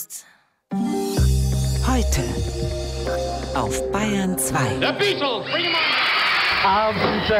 Heute auf Bayern 2. The Beatles, bring 'em on!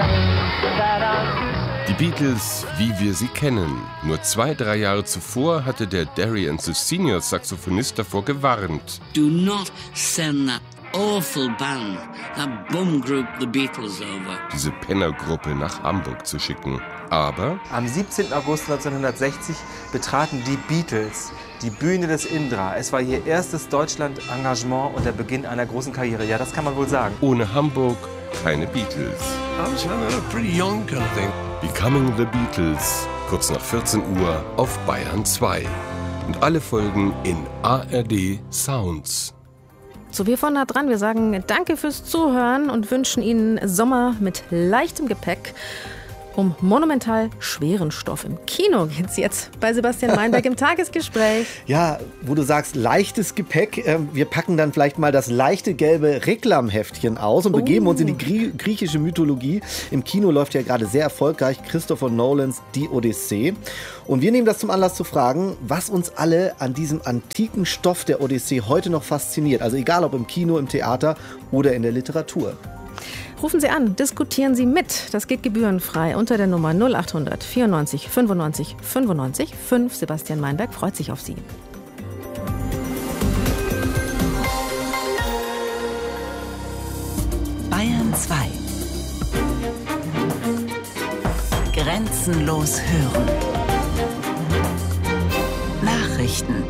Die Beatles, wie wir sie kennen. Nur 2-3 Jahre zuvor hatte der Derry & the Senior Saxophonist davor gewarnt. Do not send that awful band, that bum group, the Beatles, over. Diese Pennergruppe nach Hamburg zu schicken. Aber am 17. August 1960 betraten die Beatles die Bühne des Indra. Es war ihr erstes Deutschland-Engagement und der Beginn einer großen Karriere. Ja, das kann man wohl sagen. ohne Hamburg keine Beatles. Becoming the Beatles, kurz nach 14 Uhr auf Bayern 2. Und alle Folgen in ARD Sounds. So, wir von nah dran, wir sagen danke fürs Zuhören und wünschen Ihnen Sommer mit leichtem Gepäck. Um monumental schweren Stoff im Kino geht's jetzt bei Sebastian Meinberg im Tagesgespräch. Ja, wo du sagst, leichtes Gepäck. Wir packen dann vielleicht mal das leichte gelbe Reklamheftchen aus und begeben uns in die griechische Mythologie. Im Kino läuft ja gerade sehr erfolgreich Christopher Nolans Die Odyssee. Und wir nehmen das zum Anlass zu fragen, was uns alle an diesem antiken Stoff der Odyssee heute noch fasziniert. Also egal ob im Kino, im Theater oder in der Literatur. Rufen Sie an, diskutieren Sie mit. Das geht gebührenfrei unter der Nummer 0800 94 95 95 5. Sebastian Meinberg freut sich auf Sie. Bayern 2. Grenzenlos hören. Nachrichten.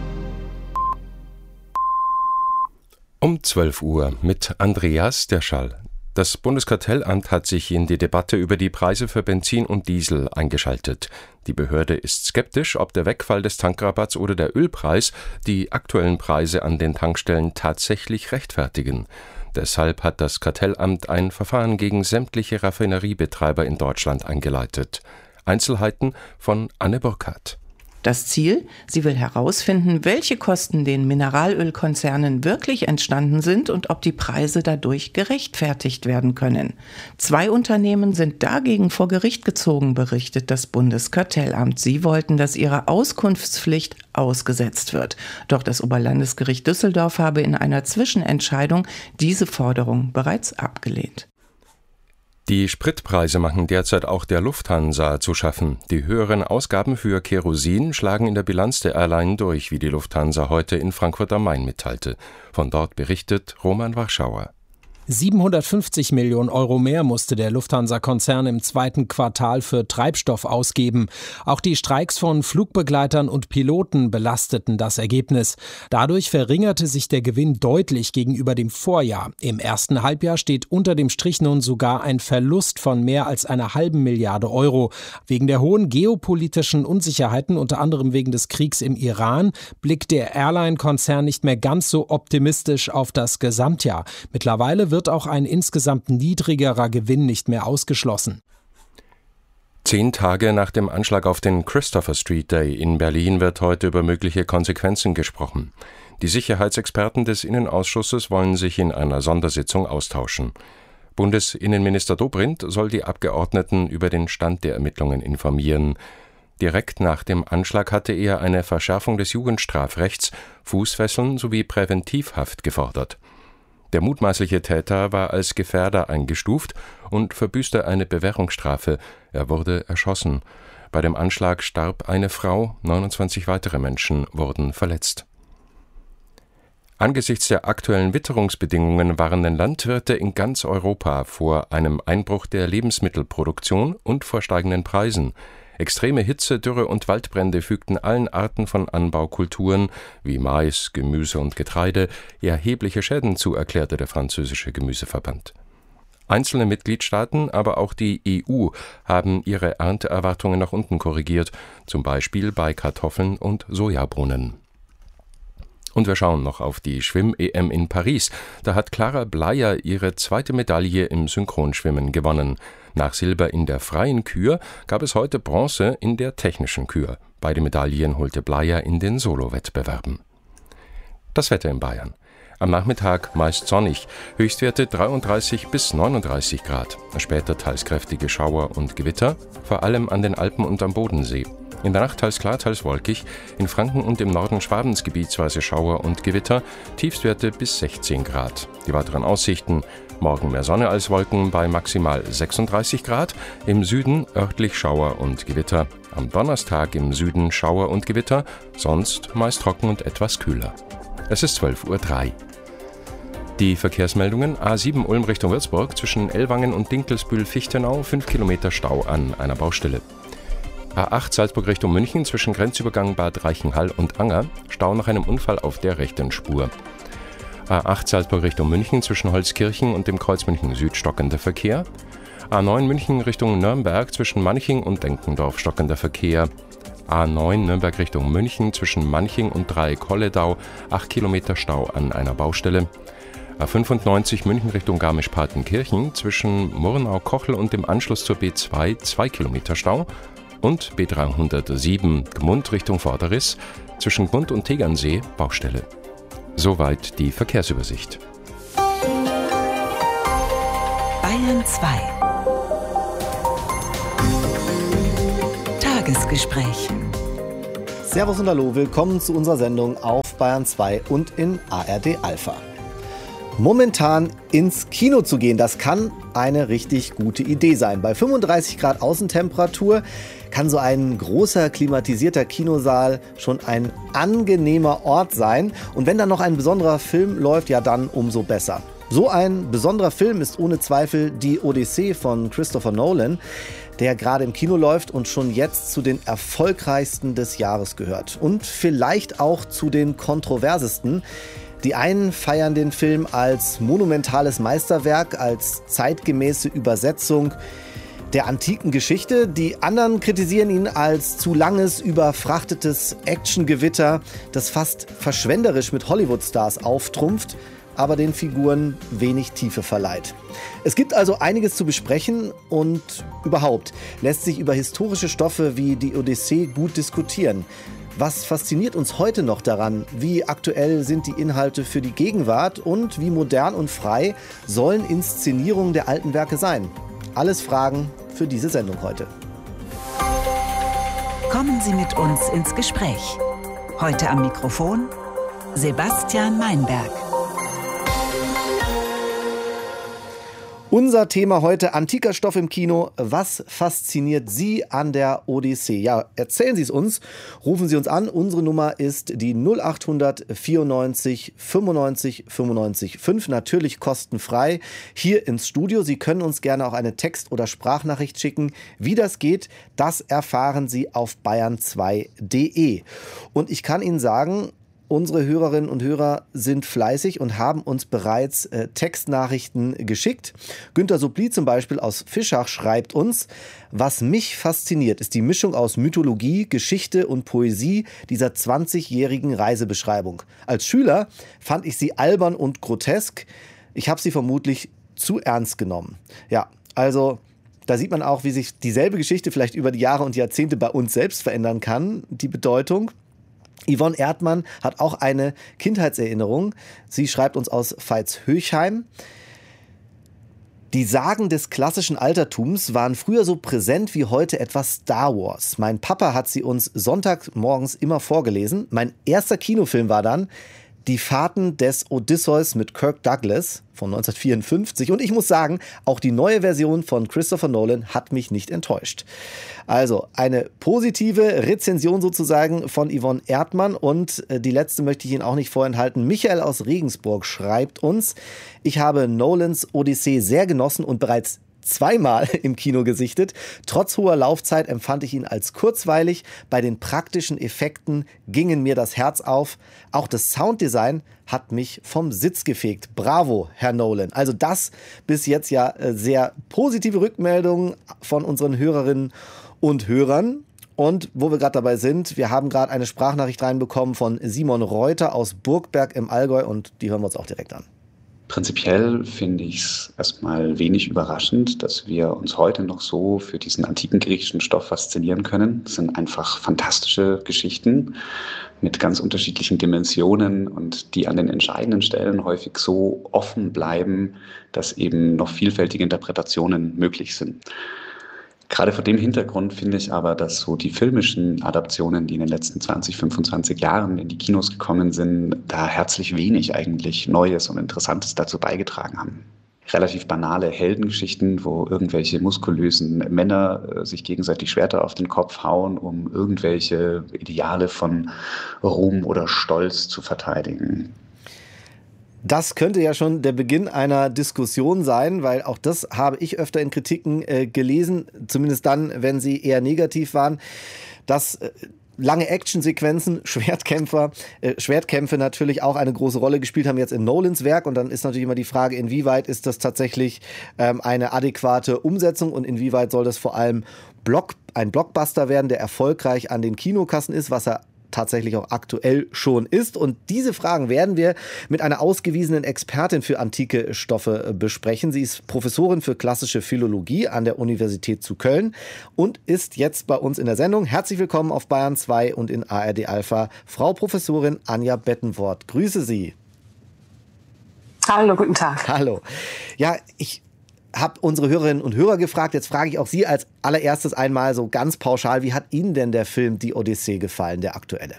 Um 12 Uhr mit Andreas Derschall. Das Bundeskartellamt hat sich in die Debatte über die Preise für Benzin und Diesel eingeschaltet. Die Behörde ist skeptisch, ob der Wegfall des Tankrabatts oder der Ölpreis die aktuellen Preise an den Tankstellen tatsächlich rechtfertigen. Deshalb hat das Kartellamt ein Verfahren gegen sämtliche Raffineriebetreiber in Deutschland eingeleitet. Einzelheiten von Anne Burkhardt. Das Ziel? Sie will herausfinden, welche Kosten den Mineralölkonzernen wirklich entstanden sind und ob die Preise dadurch gerechtfertigt werden können. 2 Unternehmen sind dagegen vor Gericht gezogen, berichtet das Bundeskartellamt. Sie wollten, dass ihre Auskunftspflicht ausgesetzt wird. Doch das Oberlandesgericht Düsseldorf habe in einer Zwischenentscheidung diese Forderung bereits abgelehnt. Die Spritpreise machen derzeit auch der Lufthansa zu schaffen. Die höheren Ausgaben für Kerosin schlagen in der Bilanz der Airline durch, wie die Lufthansa heute in Frankfurt am Main mitteilte. Von dort berichtet Roman Warschauer. 750 Millionen Euro mehr musste der Lufthansa-Konzern im 2. Quartal für Treibstoff ausgeben. Auch die Streiks von Flugbegleitern und Piloten belasteten das Ergebnis. Dadurch verringerte sich der Gewinn deutlich gegenüber dem Vorjahr. Im ersten Halbjahr steht unter dem Strich nun sogar ein Verlust von mehr als einer halben Milliarde Euro. Wegen der hohen geopolitischen Unsicherheiten, unter anderem wegen des Kriegs im Iran, blickt der Airline-Konzern nicht mehr ganz so optimistisch auf das Gesamtjahr. Mittlerweile wird auch ein insgesamt niedrigerer Gewinn nicht mehr ausgeschlossen. 10 Tage nach dem Anschlag auf den Christopher Street Day in Berlin wird heute über mögliche Konsequenzen gesprochen. Die Sicherheitsexperten des Innenausschusses wollen sich in einer Sondersitzung austauschen. Bundesinnenminister Dobrindt soll die Abgeordneten über den Stand der Ermittlungen informieren. Direkt nach dem Anschlag hatte er eine Verschärfung des Jugendstrafrechts, Fußfesseln sowie Präventivhaft gefordert. Der mutmaßliche Täter war als Gefährder eingestuft und verbüßte eine Bewährungsstrafe. Er wurde erschossen. Bei dem Anschlag starb eine Frau, 29 weitere Menschen wurden verletzt. Angesichts der aktuellen Witterungsbedingungen warnen Landwirte in ganz Europa vor einem Einbruch der Lebensmittelproduktion und vor steigenden Preisen. Extreme Hitze, Dürre und Waldbrände fügten allen Arten von Anbaukulturen wie Mais, Gemüse und Getreide erhebliche Schäden zu, erklärte der französische Gemüseverband. Einzelne Mitgliedstaaten, aber auch die EU haben ihre Ernteerwartungen nach unten korrigiert, zum Beispiel bei Kartoffeln und Sojabohnen. Und wir schauen noch auf die Schwimm-EM in Paris. Da hat Clara Bleyer ihre 2. Medaille im Synchronschwimmen gewonnen. Nach Silber in der freien Kür gab es heute Bronze in der technischen Kür. Beide Medaillen holte Bleyer in den Solo-Wettbewerben. Das Wetter in Bayern. Am Nachmittag meist sonnig, Höchstwerte 33 bis 39 Grad. Später teils kräftige Schauer und Gewitter, vor allem an den Alpen und am Bodensee. In der Nacht teils klar, teils wolkig. In Franken und im Norden Schwabens gebietsweise Schauer und Gewitter. Tiefstwerte bis 16 Grad. Die weiteren Aussichten: Morgen mehr Sonne als Wolken bei maximal 36 Grad. Im Süden örtlich Schauer und Gewitter. Am Donnerstag im Süden Schauer und Gewitter. Sonst meist trocken und etwas kühler. Es ist 12:03 Uhr. Die Verkehrsmeldungen: A7 Ulm Richtung Würzburg zwischen Ellwangen und Dinkelsbühl-Fichtenau 5 Kilometer Stau an einer Baustelle. A8 Salzburg Richtung München zwischen Grenzübergang Bad Reichenhall und Anger. Stau nach einem Unfall auf der rechten Spur. A8 Salzburg Richtung München zwischen Holzkirchen und dem Kreuz München Süd stockender Verkehr. A9 München Richtung Nürnberg zwischen Manching und Denkendorf stockender Verkehr. A9 Nürnberg Richtung München zwischen Manching und Dreieck-Holledau 8 Kilometer Stau an einer Baustelle. A95 München Richtung Garmisch-Partenkirchen zwischen Murnau-Kochel und dem Anschluss zur B2 2 Kilometer Stau. Und B307 Gmund Richtung Vorderriss zwischen Gmund und Tegernsee Baustelle. Soweit die Verkehrsübersicht. Bayern 2. Tagesgespräch. Servus und Hallo, willkommen zu unserer Sendung auf Bayern 2 und in ARD Alpha. Momentan ins Kino zu gehen, das kann eine richtig gute Idee sein. Bei 35 Grad Außentemperatur kann so ein großer klimatisierter Kinosaal schon ein angenehmer Ort sein. Und wenn dann noch ein besonderer Film läuft, ja dann umso besser. So ein besonderer Film ist ohne Zweifel die Odyssee von Christopher Nolan, der gerade im Kino läuft und schon jetzt zu den erfolgreichsten des Jahres gehört. Und vielleicht auch zu den kontroversesten. Die einen feiern den Film als monumentales Meisterwerk, als zeitgemäße Übersetzung der antiken Geschichte. Die anderen kritisieren ihn als zu langes, überfrachtetes Actiongewitter, das fast verschwenderisch mit Hollywood-Stars auftrumpft, aber den Figuren wenig Tiefe verleiht. Es gibt also einiges zu besprechen und überhaupt lässt sich über historische Stoffe wie die Odyssee gut diskutieren. Was fasziniert uns heute noch daran? Wie aktuell sind die Inhalte für die Gegenwart und wie modern und frei sollen Inszenierungen der alten Werke sein? Alles Fragen für diese Sendung heute. Kommen Sie mit uns ins Gespräch. Heute am Mikrofon Sebastian Meinberg. Unser Thema heute: antiker Stoff im Kino. Was fasziniert Sie an der Odyssee? Ja, erzählen Sie es uns. Rufen Sie uns an. Unsere Nummer ist die 0800 94 95 95 5. Natürlich kostenfrei hier ins Studio. Sie können uns gerne auch eine Text- oder Sprachnachricht schicken. Wie das geht, das erfahren Sie auf bayern2.de. Und ich kann Ihnen sagen, unsere Hörerinnen und Hörer sind fleißig und haben uns bereits Textnachrichten geschickt. Günter Suppli zum Beispiel aus Fischach schreibt uns: Was mich fasziniert, ist die Mischung aus Mythologie, Geschichte und Poesie dieser 20-jährigen Reisebeschreibung. Als Schüler fand ich sie albern und grotesk. Ich habe sie vermutlich zu ernst genommen. Ja, also da sieht man auch, wie sich dieselbe Geschichte vielleicht über die Jahre und Jahrzehnte bei uns selbst verändern kann, die Bedeutung. Yvonne Erdmann hat auch eine Kindheitserinnerung. Sie schreibt uns aus Veitshöchheim: Die Sagen des klassischen Altertums waren früher so präsent wie heute etwa Star Wars. Mein Papa hat sie uns sonntagsmorgens immer vorgelesen. Mein erster Kinofilm war dann Die Fahrten des Odysseus mit Kirk Douglas von 1954. Und ich muss sagen, auch die neue Version von Christopher Nolan hat mich nicht enttäuscht. Also eine positive Rezension sozusagen von Yvonne Erdmann. Und die letzte möchte ich Ihnen auch nicht vorenthalten. Michael aus Regensburg schreibt uns: Ich habe Nolans Odyssee sehr genossen und bereits zweimal im Kino gesichtet. Trotz hoher Laufzeit empfand ich ihn als kurzweilig. Bei den praktischen Effekten gingen mir das Herz auf. Auch das Sounddesign hat mich vom Sitz gefegt. Bravo, Herr Nolan. Also das bis jetzt ja sehr positive Rückmeldungen von unseren Hörerinnen und Hörern. Und wo wir gerade dabei sind, wir haben gerade eine Sprachnachricht reinbekommen von Simon Reuter aus Burgberg im Allgäu und die hören wir uns auch direkt an. Prinzipiell finde ich es erstmal wenig überraschend, dass wir uns heute noch so für diesen antiken griechischen Stoff faszinieren können. Es sind einfach fantastische Geschichten mit ganz unterschiedlichen Dimensionen und die an den entscheidenden Stellen häufig so offen bleiben, dass eben noch vielfältige Interpretationen möglich sind. Gerade vor dem Hintergrund finde ich aber, dass so die filmischen Adaptionen, die in den letzten 20, 25 Jahren in die Kinos gekommen sind, da herzlich wenig eigentlich Neues und Interessantes dazu beigetragen haben. Relativ banale Heldengeschichten, wo irgendwelche muskulösen Männer sich gegenseitig Schwerter auf den Kopf hauen, um irgendwelche Ideale von Ruhm oder Stolz zu verteidigen. Das könnte ja schon der Beginn einer Diskussion sein, weil auch das habe ich öfter in Kritiken gelesen, zumindest dann, wenn sie eher negativ waren, dass lange Actionsequenzen, Schwertkämpfe natürlich auch eine große Rolle gespielt haben jetzt in Nolans Werk. Und dann ist natürlich immer die Frage, inwieweit ist das tatsächlich eine adäquate Umsetzung und inwieweit soll das vor allem ein Blockbuster werden, der erfolgreich an den Kinokassen ist, was er tatsächlich auch aktuell schon ist. Und diese Fragen werden wir mit einer ausgewiesenen Expertin für antike Stoffe besprechen. Sie ist Professorin für klassische Philologie an der Universität zu Köln und ist jetzt bei uns in der Sendung. Herzlich willkommen auf Bayern 2 und in ARD Alpha, Frau Professorin Anja Bettenworth. Grüße Sie. Hallo, guten Tag. Hallo. Ja, ich habe unsere Hörerinnen und Hörer gefragt. Jetzt frage ich auch Sie als allererstes einmal so ganz pauschal, wie hat Ihnen denn der Film Die Odyssee gefallen, der aktuelle?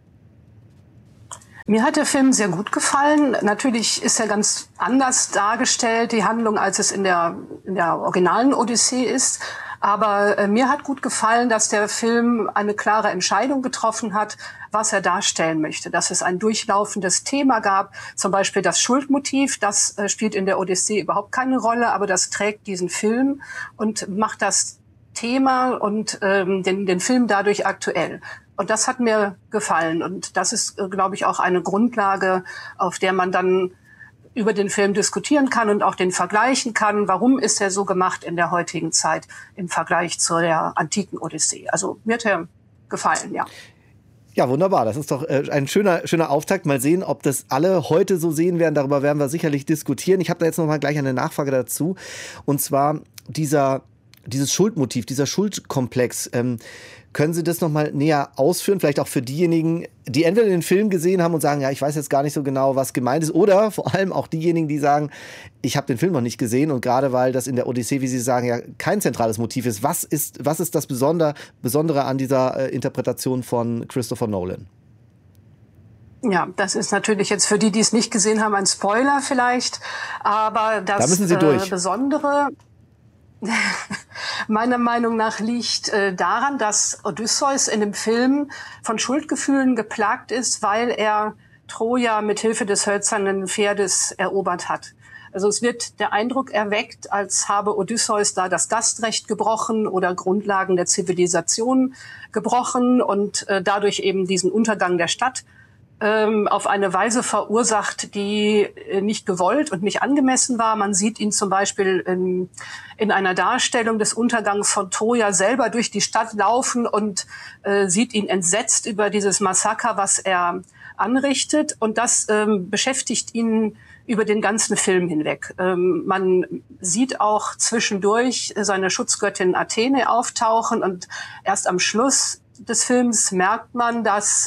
Mir hat der Film sehr gut gefallen. Natürlich ist er ganz anders dargestellt, die Handlung, als es in der originalen Odyssee ist. Aber mir hat gut gefallen, dass der Film eine klare Entscheidung getroffen hat, was er darstellen möchte. Dass es ein durchlaufendes Thema gab, zum Beispiel das Schuldmotiv. Das spielt in der Odyssee überhaupt keine Rolle, aber das trägt diesen Film und macht das Thema und den Film dadurch aktuell. Und das hat mir gefallen. Und das ist, glaube ich, auch eine Grundlage, auf der man dann über den Film diskutieren kann und auch den vergleichen kann. Warum ist er so gemacht in der heutigen Zeit im Vergleich zu der antiken Odyssee? Also mir hat er gefallen, ja. Ja, wunderbar. Das ist doch ein schöner Auftakt. Mal sehen, ob das alle heute so sehen werden. Darüber werden wir sicherlich diskutieren. Ich habe da jetzt noch mal gleich eine Nachfrage dazu. Und zwar dieses Schuldmotiv, dieser Schuldkomplex. Können Sie das noch mal näher ausführen? Vielleicht auch für diejenigen, die entweder den Film gesehen haben und sagen, ja, ich weiß jetzt gar nicht so genau, was gemeint ist. Oder vor allem auch diejenigen, die sagen, ich habe den Film noch nicht gesehen. Und gerade weil das in der Odyssee, wie Sie sagen, ja kein zentrales Motiv ist. Was ist das Besondere an dieser Interpretation von Christopher Nolan? Ja, das ist natürlich jetzt für die es nicht gesehen haben, ein Spoiler vielleicht. Aber das da müssen Sie durch. Besondere meiner Meinung nach liegt daran, dass Odysseus in dem Film von Schuldgefühlen geplagt ist, weil er Troja mit Hilfe des hölzernen Pferdes erobert hat. Also es wird der Eindruck erweckt, als habe Odysseus da das Gastrecht gebrochen oder Grundlagen der Zivilisation gebrochen und dadurch eben diesen Untergang der Stadt auf eine Weise verursacht, die nicht gewollt und nicht angemessen war. Man sieht ihn zum Beispiel in einer Darstellung des Untergangs von Troja selber durch die Stadt laufen und sieht ihn entsetzt über dieses Massaker, was er anrichtet. Und das beschäftigt ihn über den ganzen Film hinweg. Man sieht auch zwischendurch seine Schutzgöttin Athene auftauchen und erst am Schluss des Films merkt man, dass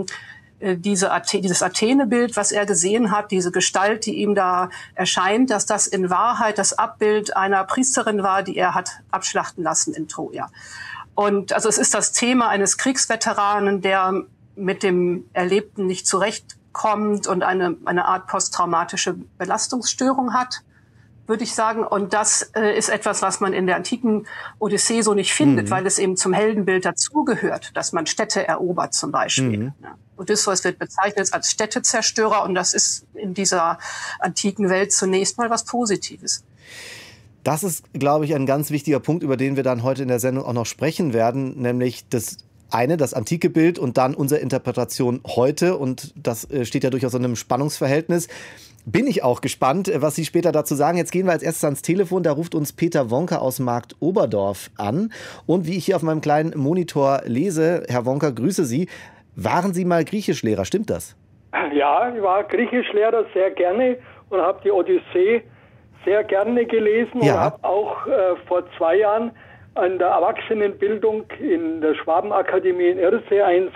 dieses Athene-Bild, was er gesehen hat, diese Gestalt, die ihm da erscheint, dass das in Wahrheit das Abbild einer Priesterin war, die er hat abschlachten lassen in Troja. Und also es ist das Thema eines Kriegsveteranen, der mit dem Erlebten nicht zurechtkommt und eine Art posttraumatische Belastungsstörung hat, würde ich sagen. Und das ist etwas, was man in der antiken Odyssee so nicht findet, weil es eben zum Heldenbild dazugehört, dass man Städte erobert zum Beispiel. Ja. Odysseus wird bezeichnet als Städtezerstörer und das ist in dieser antiken Welt zunächst mal was Positives. Das ist, glaube ich, ein ganz wichtiger Punkt, über den wir dann heute in der Sendung auch noch sprechen werden, nämlich das antike Bild und dann unsere Interpretation heute. Und das steht ja durchaus in einem Spannungsverhältnis. Bin ich auch gespannt, was Sie später dazu sagen. Jetzt gehen wir als erstes ans Telefon. Da ruft uns Peter Wonka aus Markt Oberdorf an. Und wie ich hier auf meinem kleinen Monitor lese, Herr Wonka, grüße Sie. Waren Sie mal Griechischlehrer, stimmt das? Ja, ich war Griechischlehrer sehr gerne und habe die Odyssee sehr gerne gelesen und habe auch vor 2 Jahren an der Erwachsenenbildung in der Schwabenakademie in Irsee ein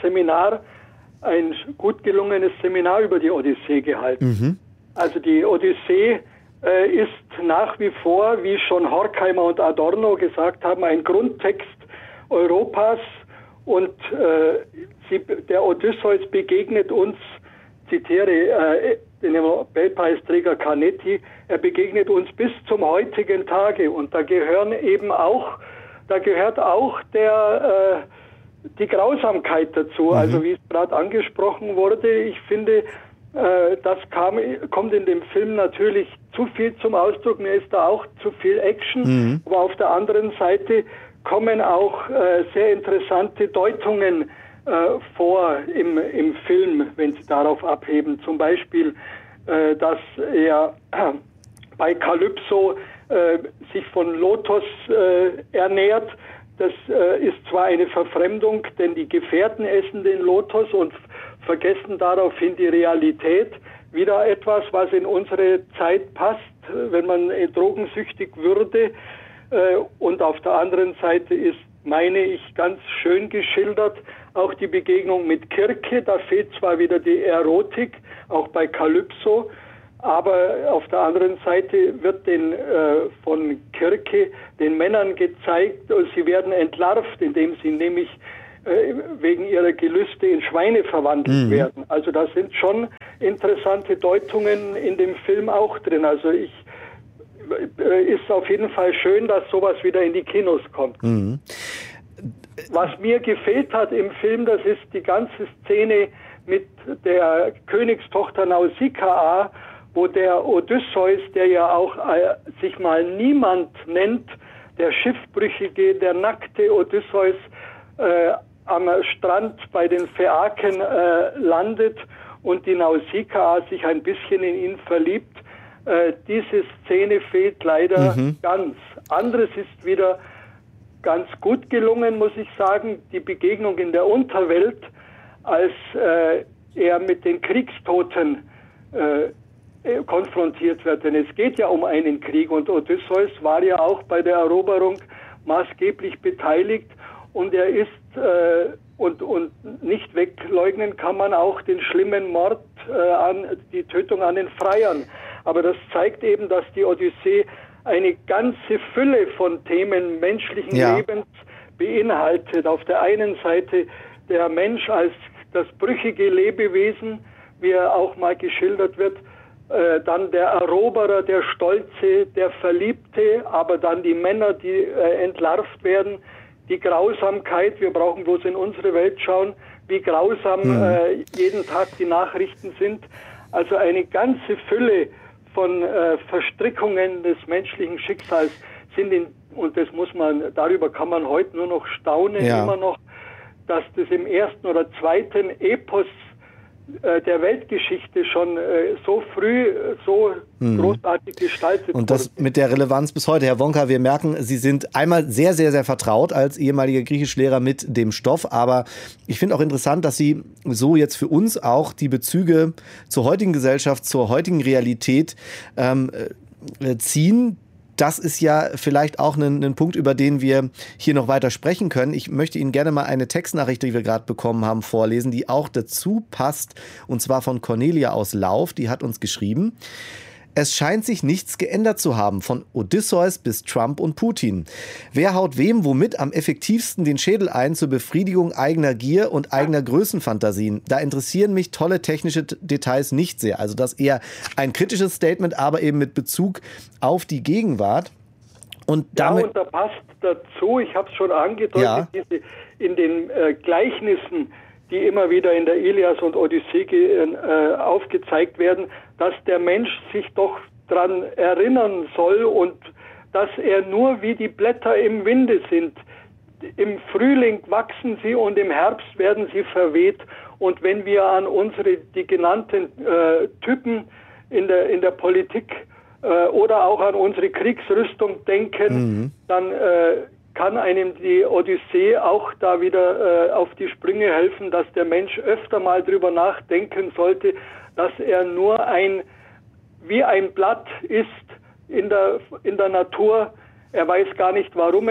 gut gelungenes Seminar über die Odyssee gehalten. Also die Odyssee ist nach wie vor, wie schon Horkheimer und Adorno gesagt haben, ein Grundtext Europas. Und der Odysseus begegnet uns, zitiere den Nobelpreisträger Canetti, er begegnet uns bis zum heutigen Tage. Und da gehört auch die Grausamkeit dazu. Also wie es gerade angesprochen wurde, ich finde, das kommt in dem Film natürlich zu viel zum Ausdruck. Mir ist da auch zu viel Action. Aber auf der anderen Seite kommen auch sehr interessante Deutungen vor im Film, wenn Sie darauf abheben. Zum Beispiel, dass er bei Kalypso sich von Lotos ernährt. Das ist zwar eine Verfremdung, denn die Gefährten essen den Lotos und vergessen daraufhin die Realität. Wieder etwas, was in unsere Zeit passt, wenn man drogensüchtig würde. Und auf der anderen Seite ist, meine ich, ganz schön geschildert auch die Begegnung mit Kirke. Da fehlt zwar wieder die Erotik, auch bei Kalypso, aber auf der anderen Seite wird von Kirke den Männern gezeigt, sie werden entlarvt, indem sie nämlich wegen ihrer Gelüste in Schweine verwandelt werden. Also da sind schon interessante Deutungen in dem Film auch drin. Also ist auf jeden Fall schön, dass sowas wieder in die Kinos kommt. Was mir gefehlt hat im Film, das ist die ganze Szene mit der Königstochter Nausikaa, wo der Odysseus, der ja auch sich mal niemand nennt, der Schiffbrüchige, der nackte Odysseus am Strand bei den Phäaken landet und die Nausikaa sich ein bisschen in ihn verliebt. Diese Szene fehlt leider ganz. Anderes ist wieder ganz gut gelungen, muss ich sagen, die Begegnung in der Unterwelt, als er mit den Kriegstoten konfrontiert wird. Denn es geht ja um einen Krieg und Odysseus war ja auch bei der Eroberung maßgeblich beteiligt und er ist und nicht wegleugnen kann man auch den schlimmen Mord die Tötung an den Freiern. Aber das zeigt eben, dass die Odyssee eine ganze Fülle von Themen menschlichen Lebens beinhaltet. Auf der einen Seite der Mensch als das brüchige Lebewesen, wie er auch mal geschildert wird, dann der Eroberer, der Stolze, der Verliebte, aber dann die Männer, die entlarvt werden, die Grausamkeit, wir brauchen bloß in unsere Welt schauen, wie grausam jeden Tag die Nachrichten sind. Also eine ganze Fülle von Verstrickungen des menschlichen Schicksals sind und darüber kann man heute nur noch staunen, immer noch, dass das im ersten oder zweiten Epos der Weltgeschichte schon so früh, so großartig gestaltet und das mit der Relevanz bis heute. Herr Wonka, wir merken, Sie sind einmal sehr, sehr, sehr vertraut als ehemaliger Griechischlehrer mit dem Stoff, aber ich finde auch interessant, dass Sie so jetzt für uns auch die Bezüge zur heutigen Gesellschaft, zur heutigen Realität ziehen. Das ist ja vielleicht auch ein Punkt, über den wir hier noch weiter sprechen können. Ich möchte Ihnen gerne mal eine Textnachricht, die wir gerade bekommen haben, vorlesen, die auch dazu passt. Und zwar von Cornelia aus Lauf. Die hat uns geschrieben: Es scheint sich nichts geändert zu haben, von Odysseus bis Trump und Putin. Wer haut wem womit am effektivsten den Schädel ein zur Befriedigung eigener Gier und eigener Größenfantasien? Da interessieren mich tolle technische Details nicht sehr. Also das eher ein kritisches Statement, aber eben mit Bezug auf die Gegenwart. Und damit und da passt dazu, ich habe es schon angedeutet, in den Gleichnissen, die immer wieder in der Ilias und Odyssee aufgezeigt werden, dass der Mensch sich doch daran erinnern soll und dass er nur wie die Blätter im Winde sind. Im Frühling wachsen sie und im Herbst werden sie verweht. Und wenn wir an die genannten Typen in der Politik oder auch an unsere Kriegsrüstung denken, dann kann einem die Odyssee auch da wieder auf die Sprünge helfen, dass der Mensch öfter mal drüber nachdenken sollte, dass er nur wie ein Blatt ist in der Natur. Er weiß gar nicht, warum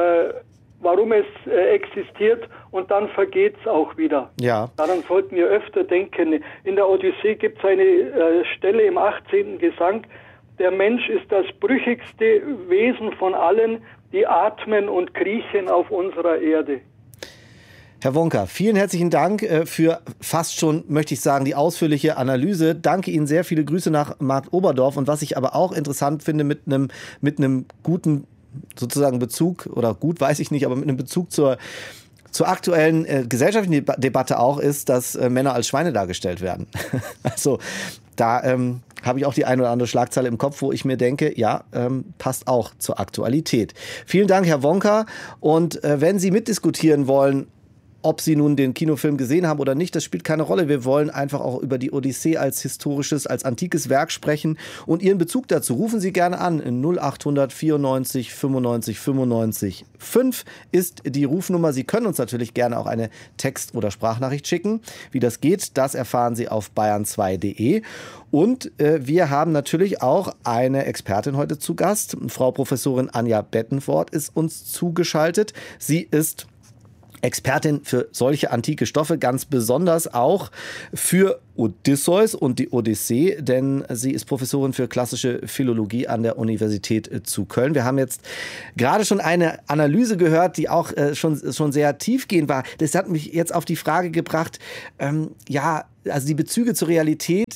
es existiert und dann vergeht es auch wieder. Ja. Daran sollten wir öfter denken. In der Odyssee gibt es eine Stelle im 18. Gesang, der Mensch ist das brüchigste Wesen von allen, die atmen und kriechen auf unserer Erde. Herr Wonka, vielen herzlichen Dank für fast schon, möchte ich sagen, die ausführliche Analyse. Danke Ihnen sehr, viele Grüße nach Marktoberdorf. Und was ich aber auch interessant finde, mit einem guten sozusagen Bezug, oder gut weiß ich nicht, aber mit einem Bezug zur aktuellen gesellschaftlichen Debatte auch, ist, dass Männer als Schweine dargestellt werden. Also da habe ich auch die ein oder andere Schlagzeile im Kopf, wo ich mir denke, ja, passt auch zur Aktualität. Vielen Dank, Herr Wonka. Und wenn Sie mitdiskutieren wollen, ob Sie nun den Kinofilm gesehen haben oder nicht, das spielt keine Rolle. Wir wollen einfach auch über die Odyssee als historisches, als antikes Werk sprechen und Ihren Bezug dazu. Rufen Sie gerne an. 0800 94 95 95 5 ist die Rufnummer. Sie können uns natürlich gerne auch eine Text- oder Sprachnachricht schicken. Wie das geht, das erfahren Sie auf bayern2.de. Und wir haben natürlich auch eine Expertin heute zu Gast. Frau Professorin Anja Bettenfort ist uns zugeschaltet. Sie ist Expertin für solche antike Stoffe, ganz besonders auch für Odysseus und die Odyssee, denn sie ist Professorin für klassische Philologie an der Universität zu Köln. Wir haben jetzt gerade schon eine Analyse gehört, die auch schon sehr tiefgehend war. Das hat mich jetzt auf die Frage gebracht, also die Bezüge zur Realität,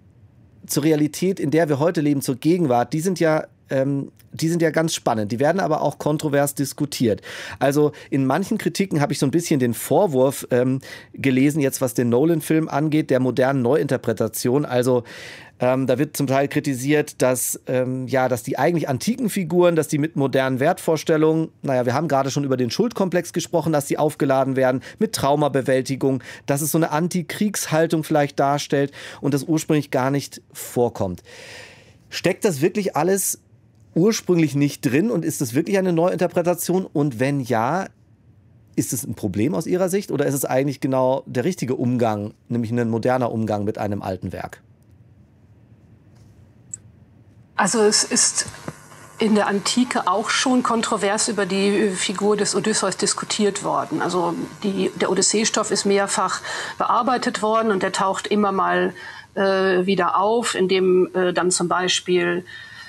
in der wir heute leben, zur Gegenwart, die sind ja ganz spannend. Die werden aber auch kontrovers diskutiert. Also in manchen Kritiken habe ich so ein bisschen den Vorwurf gelesen, jetzt was den Nolan-Film angeht, der modernen Neuinterpretation. Also da wird zum Teil kritisiert, dass die eigentlich antiken Figuren, dass die mit modernen Wertvorstellungen, wir haben gerade schon über den Schuldkomplex gesprochen, dass die aufgeladen werden mit Traumabewältigung, dass es so eine Antikriegshaltung vielleicht darstellt und das ursprünglich gar nicht vorkommt. Steckt das wirklich alles ursprünglich nicht drin und ist es wirklich eine Neuinterpretation? Und wenn ja, ist es ein Problem aus Ihrer Sicht oder ist es eigentlich genau der richtige Umgang, nämlich ein moderner Umgang mit einem alten Werk? Also es ist in der Antike auch schon kontrovers über die Figur des Odysseus diskutiert worden. Also der Odyssee-Stoff ist mehrfach bearbeitet worden und der taucht immer mal wieder auf, indem dann zum Beispiel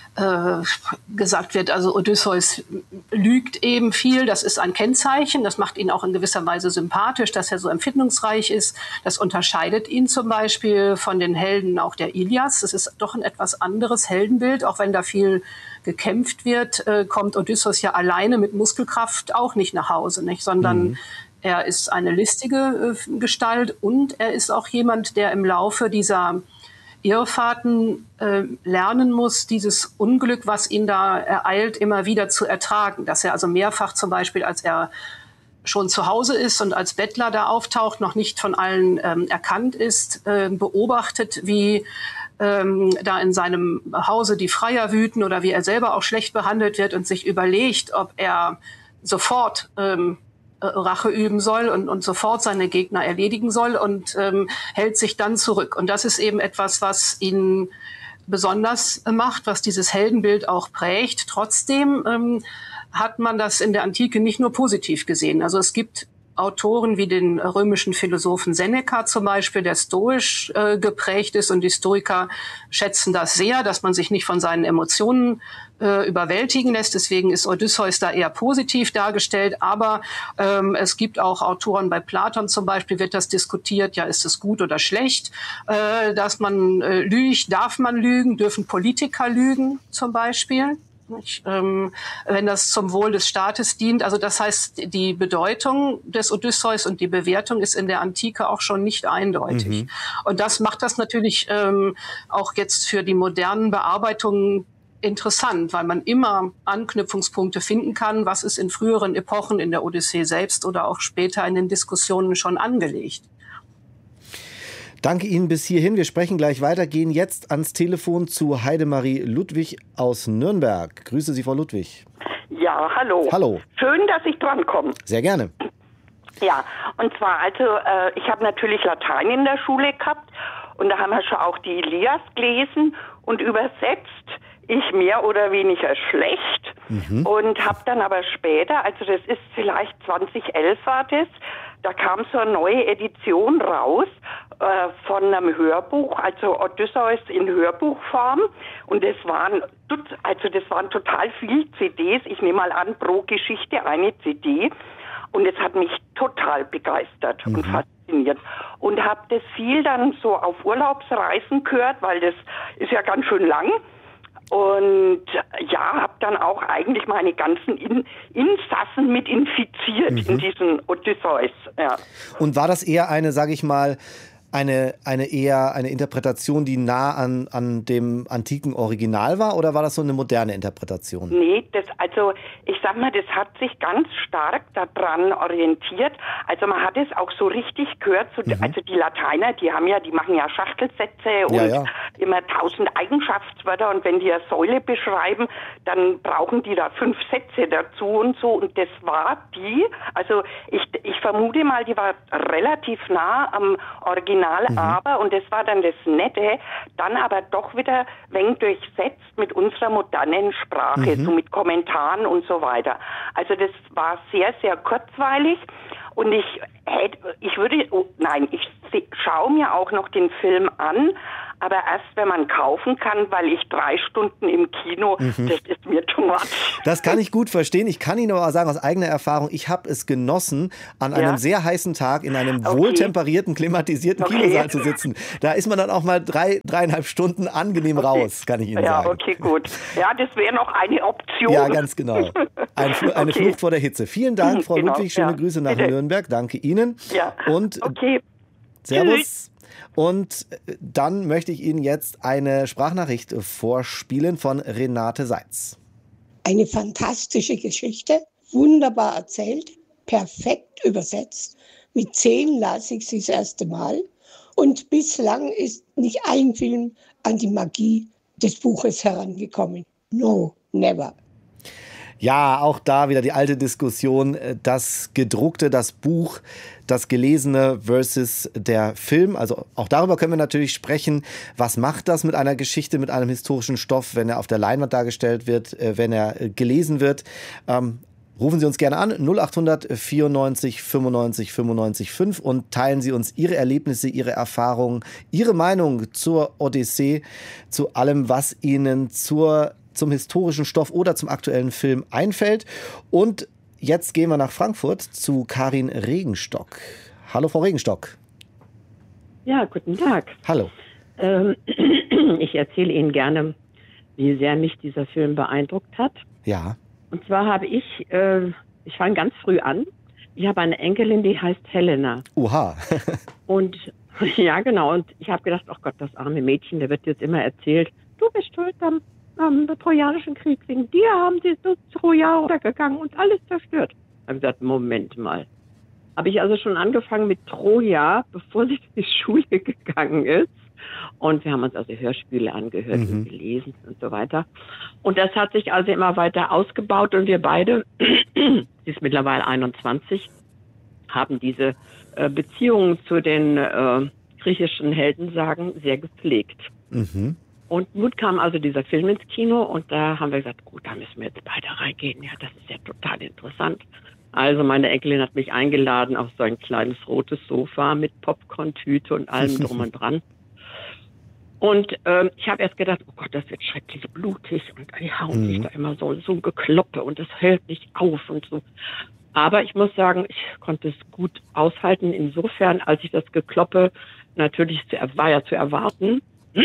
gesagt wird, also Odysseus lügt eben viel, das ist ein Kennzeichen, das macht ihn auch in gewisser Weise sympathisch, dass er so empfindungsreich ist. Das unterscheidet ihn zum Beispiel von den Helden auch der Ilias. Das ist doch ein etwas anderes Heldenbild, auch wenn da viel gekämpft wird, kommt Odysseus ja alleine mit Muskelkraft auch nicht nach Hause, nicht, sondern er ist eine listige Gestalt und er ist auch jemand, der im Laufe dieser Irrfahrten lernen muss, dieses Unglück, was ihn da ereilt, immer wieder zu ertragen. Dass er also mehrfach zum Beispiel, als er schon zu Hause ist und als Bettler da auftaucht, noch nicht von allen erkannt ist, beobachtet, wie da in seinem Hause die Freier wüten oder wie er selber auch schlecht behandelt wird und sich überlegt, ob er sofort Rache üben soll und sofort seine Gegner erledigen soll und hält sich dann zurück. Und das ist eben etwas, was ihn besonders macht, was dieses Heldenbild auch prägt. Trotzdem hat man das in der Antike nicht nur positiv gesehen. Also es gibt Autoren wie den römischen Philosophen Seneca zum Beispiel, der stoisch geprägt ist und die Stoiker schätzen das sehr, dass man sich nicht von seinen Emotionen überwältigen lässt. Deswegen ist Odysseus da eher positiv dargestellt. Aber es gibt auch Autoren, bei Platon zum Beispiel wird das diskutiert, ja, ist es gut oder schlecht, dass man lügt, darf man lügen, dürfen Politiker lügen zum Beispiel? Wenn das zum Wohl des Staates dient. Also das heißt, die Bedeutung des Odysseus und die Bewertung ist in der Antike auch schon nicht eindeutig. Und das macht das natürlich auch jetzt für die modernen Bearbeitungen interessant, weil man immer Anknüpfungspunkte finden kann, was ist in früheren Epochen in der Odyssee selbst oder auch später in den Diskussionen schon angelegt. Danke Ihnen bis hierhin. Wir sprechen gleich weiter, gehen jetzt ans Telefon zu Heidemarie Ludwig aus Nürnberg. Grüße Sie, Frau Ludwig. Ja, hallo. Hallo. Schön, dass ich drankomme. Sehr gerne. Ja, und zwar, ich habe natürlich Latein in der Schule gehabt und da haben wir schon auch die Ilias gelesen und übersetzt ich mehr oder weniger schlecht und habe dann aber später, also das ist vielleicht 2011 war das, da kam so eine neue Edition raus von einem Hörbuch, also Odysseus in Hörbuchform, und das waren total viel CDs, ich nehme mal an, pro Geschichte eine CD, und es hat mich total begeistert und fasziniert und habe das viel dann so auf Urlaubsreisen gehört, weil das ist ja ganz schön lang. Und ja, habe dann auch eigentlich meine ganzen Insassen mit infiziert in diesen Odysseus. Ja. Und war das eher eine, sage ich mal, eine Interpretation, die nah an dem antiken Original war, oder war das so eine moderne Interpretation? Nee, ich sag mal, das hat sich ganz stark daran orientiert. Also man hat es auch so richtig gehört, also die Lateiner, die machen ja Schachtelsätze und immer 1000 Eigenschaftswörter, und wenn die eine Säule beschreiben, dann brauchen die da 5 Sätze dazu und so, und das war also ich vermute mal, die war relativ nah am Original, aber, und das war dann das Nette, dann aber doch wieder ein wenig durchsetzt mit unserer modernen Sprache, so mit Kommentaren und so weiter. Also das war sehr, sehr kurzweilig, und ich schaue mir auch noch den Film an, aber erst, wenn man kaufen kann, weil ich 3 Stunden im Kino, das ist mir too much. Das kann ich gut verstehen. Ich kann Ihnen aber sagen, aus eigener Erfahrung, ich habe es genossen, an einem sehr heißen Tag in einem wohltemperierten, klimatisierten Kinosaal zu sitzen. Da ist man dann auch mal 3,5 Stunden angenehm raus, kann ich Ihnen sagen. Ja, okay, gut. Ja, das wäre noch eine Option. Ja, ganz genau. Eine Flucht vor der Hitze. Vielen Dank, Frau Ludwig. Schöne Grüße nach Nürnberg. Danke Ihnen. Ja. Und Servus. Und dann möchte ich Ihnen jetzt eine Sprachnachricht vorspielen von Renate Seitz. Eine fantastische Geschichte, wunderbar erzählt, perfekt übersetzt. Mit 10 las ich sie das erste Mal. Und bislang ist nicht ein Film an die Magie des Buches herangekommen. No, never. Ja, auch da wieder die alte Diskussion, das gedruckte, das Buch, das gelesene versus der Film. Also auch darüber können wir natürlich sprechen. Was macht das mit einer Geschichte, mit einem historischen Stoff, wenn er auf der Leinwand dargestellt wird, wenn er gelesen wird? Rufen Sie uns gerne an, 0800 94 95 95 5, und teilen Sie uns Ihre Erlebnisse, Ihre Erfahrungen, Ihre Meinung zur Odyssee, zu allem, was Ihnen zum historischen Stoff oder zum aktuellen Film einfällt. Und jetzt gehen wir nach Frankfurt zu Karin Regenstock. Hallo, Frau Regenstock. Ja, guten Tag. Hallo. Ich erzähle Ihnen gerne, wie sehr mich dieser Film beeindruckt hat. Ja. Und zwar habe ich fange ganz früh an. Ich habe eine Enkelin, die heißt Helena. Oha. Und ja, genau. Und ich habe gedacht, oh Gott, das arme Mädchen, der wird jetzt immer erzählt, du bist schuld am Trojanischen Krieg. Wegen dir haben sie so Troja runtergegangen und alles zerstört. Ich habe gesagt, Moment mal. Habe ich also schon angefangen mit Troja, bevor sie in die Schule gegangen ist. Und wir haben uns also Hörspiele angehört und gelesen und so weiter. Und das hat sich also immer weiter ausgebaut, und wir beide, sie ist mittlerweile 21, haben diese Beziehungen zu den griechischen Heldensagen sehr gepflegt. Und nun kam also dieser Film ins Kino, und da haben wir gesagt, gut, da müssen wir jetzt beide reingehen. Ja, das ist ja total interessant. Also meine Enkelin hat mich eingeladen auf so ein kleines rotes Sofa mit Popcorn-Tüte und allem drum und dran. Und ich habe erst gedacht, oh Gott, das wird schrecklich blutig, und die hauen sich da immer so ein Gekloppe, und das hört nicht auf und so. Aber ich muss sagen, ich konnte es gut aushalten, insofern, als ich das Gekloppe natürlich war ja zu erwarten.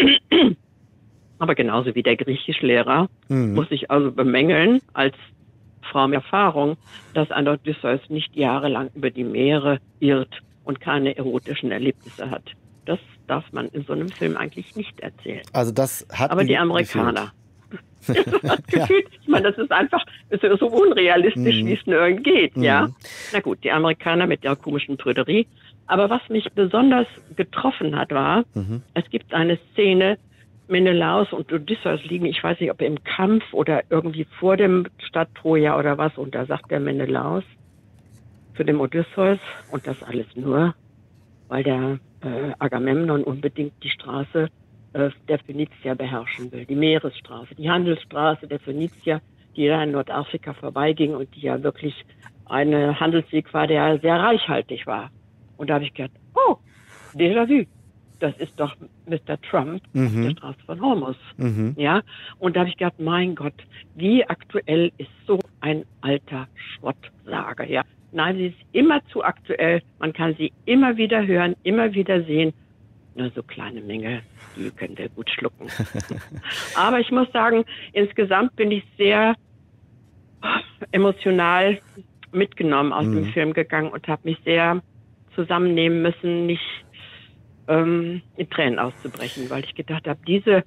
Aber genauso wie der Griechischlehrer muss ich also bemängeln, als Frau mit Erfahrung, dass ein Odysseus nicht jahrelang über die Meere irrt und keine erotischen Erlebnisse hat. Das darf man in so einem Film eigentlich nicht erzählen. Also das hat aber die Amerikaner. Gefühlt, ich meine, das ist einfach so unrealistisch, wie es nur irgendwie geht, ja. Na gut, die Amerikaner mit der komischen Prüderie. Aber was mich besonders getroffen hat, war, es gibt eine Szene, Menelaos und Odysseus liegen, ich weiß nicht, ob im Kampf oder irgendwie vor dem Stadt Troja oder was, und da sagt der Menelaos zu dem Odysseus, und das alles nur, weil der Agamemnon unbedingt die Straße der Phönizier beherrschen will. Die Meeresstraße, die Handelsstraße der Phönizier, die da in Nordafrika vorbeiging und die ja wirklich ein Handelsweg war, der sehr reichhaltig war. Und da habe ich gedacht, oh, Déjà-vu. Das ist doch Mr. Trump auf der Straße von Hormuz. Ja? Und da habe ich gedacht, mein Gott, wie aktuell ist so ein alter Schrottsage. Ja? Nein, sie ist immer zu aktuell. Man kann sie immer wieder hören, immer wieder sehen. Nur so kleine Menge, die könnt ihr gut schlucken. Aber ich muss sagen, insgesamt bin ich sehr emotional mitgenommen aus dem Film gegangen und habe mich sehr zusammennehmen müssen, nicht in Tränen auszubrechen, weil ich gedacht habe, diese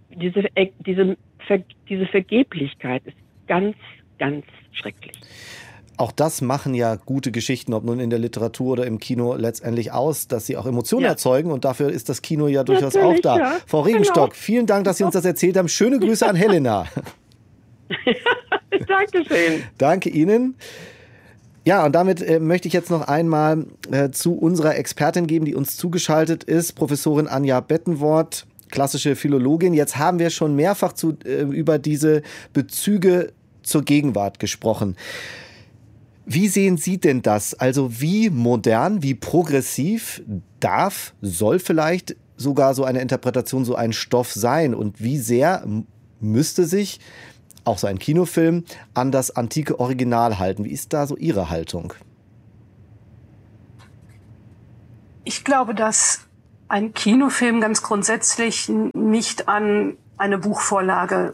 Vergeblichkeit ist ganz, ganz schrecklich. Auch das machen ja gute Geschichten, ob nun in der Literatur oder im Kino letztendlich aus, dass sie auch Emotionen erzeugen und dafür ist das Kino ja durchaus auch da. Ja. Frau Regenstock, vielen Dank, dass Sie uns das erzählt haben. Schöne Grüße an Helena. Dankeschön. Danke Ihnen. Ja, und damit möchte ich jetzt noch einmal zu unserer Expertin geben, die uns zugeschaltet ist, Professorin Anja Bettenwort, klassische Philologin. Jetzt haben wir schon mehrfach über diese Bezüge zur Gegenwart gesprochen. Wie sehen Sie denn das? Also wie modern, wie progressiv soll vielleicht sogar so eine Interpretation, so ein Stoff sein? Und wie sehr müsste sich auch so ein Kinofilm an das antike Original halten? Wie ist da so Ihre Haltung? Ich glaube, dass ein Kinofilm ganz grundsätzlich nicht an eine Buchvorlage